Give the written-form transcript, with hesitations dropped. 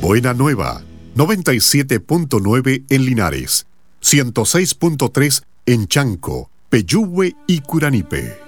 Buena Nueva, 97.9 en Linares, 106.3 en Chanco, Peyúgue y Curanipe.